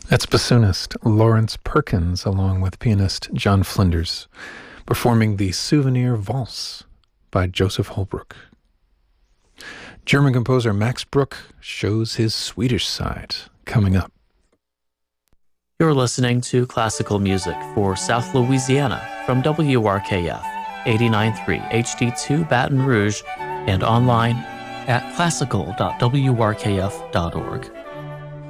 That's bassoonist Lawrence Perkins along with pianist John Flinders performing the Souvenir Valse by Joseph Holbrook. German composer Max Bruch shows his Swedish side coming up. You're listening to classical music for South Louisiana from WRKF 89.3 HD2 Baton Rouge and online at classical.wrkf.org.